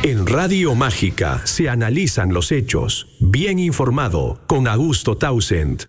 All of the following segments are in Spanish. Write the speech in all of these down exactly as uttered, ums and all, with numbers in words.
En Radio Mágica se analizan los hechos. Bien informado con Augusto Townsend.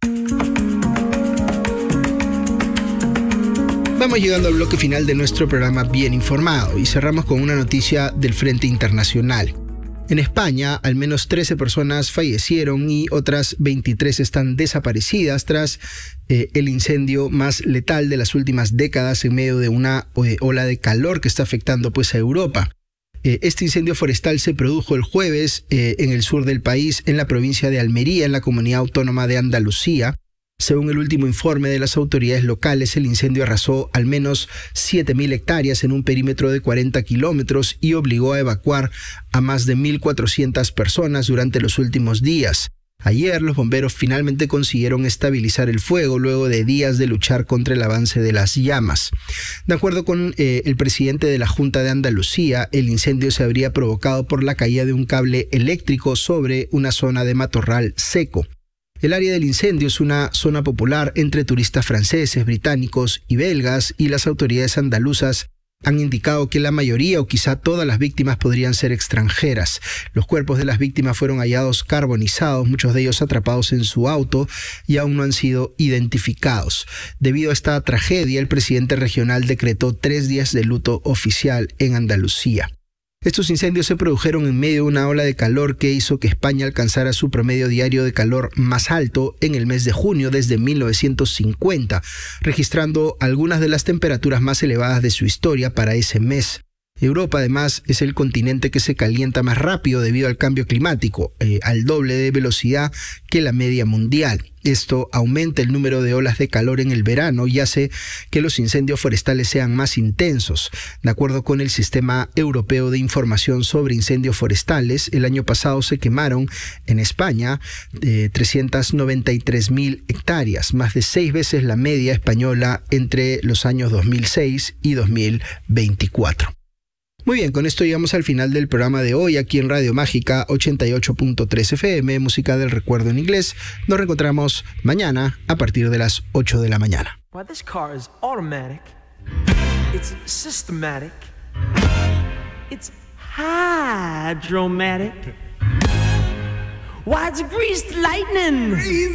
Vamos llegando al bloque final de nuestro programa Bien Informado y cerramos con una noticia del Frente Internacional. En España, al menos trece personas fallecieron y otras veintitrés están desaparecidas tras eh, el incendio más letal de las últimas décadas en medio de una eh, ola de calor que está afectando pues a Europa. Este incendio forestal se produjo el jueves eh, en el sur del país, en la provincia de Almería, en la comunidad autónoma de Andalucía. Según el último informe de las autoridades locales, el incendio arrasó al menos siete mil hectáreas en un perímetro de cuarenta kilómetros y obligó a evacuar a más de mil cuatrocientas personas durante los últimos días. Ayer los bomberos finalmente consiguieron estabilizar el fuego luego de días de luchar contra el avance de las llamas. De acuerdo con eh, el presidente de la Junta de Andalucía, el incendio se habría provocado por la caída de un cable eléctrico sobre una zona de matorral seco. El área del incendio es una zona popular entre turistas franceses, británicos y belgas, y las autoridades andaluzas han indicado que la mayoría o quizá todas las víctimas podrían ser extranjeras. Los cuerpos de las víctimas fueron hallados carbonizados, muchos de ellos atrapados en su auto y aún no han sido identificados. Debido a esta tragedia, el presidente regional decretó tres días de luto oficial en Andalucía. Estos incendios se produjeron en medio de una ola de calor que hizo que España alcanzara su promedio diario de calor más alto en el mes de junio desde mil novecientos cincuenta, registrando algunas de las temperaturas más elevadas de su historia para ese mes. Europa, además, es el continente que se calienta más rápido debido al cambio climático, eh, al doble de velocidad que la media mundial. Esto aumenta el número de olas de calor en el verano y hace que los incendios forestales sean más intensos. De acuerdo con el Sistema Europeo de Información sobre Incendios Forestales, el año pasado se quemaron en España eh, trescientas noventa y tres mil hectáreas, más de seis veces la media española entre los años dos mil seis y dos mil veinticuatro. Muy bien, con esto llegamos al final del programa de hoy aquí en Radio Mágica ochenta y ocho punto tres F M, música del recuerdo en inglés. Nos reencontramos mañana a partir de las ocho de la mañana. Well, this car is automatic. It's systematic. It's hydromatic. Why, it's greased lightning.